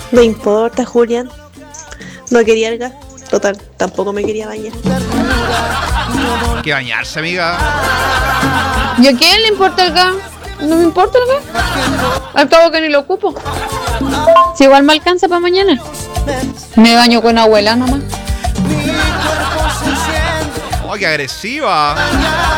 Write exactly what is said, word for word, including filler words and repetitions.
No importa, Julián. No quería el gas. Total, tampoco me quería bañar. Hay que bañarse, amiga. ¿Y a quién le importa el gas? No me importa el gas. Al cabo que ni lo ocupo. Si igual me alcanza para mañana. Me baño con abuela nomás. Oh, qué agresiva.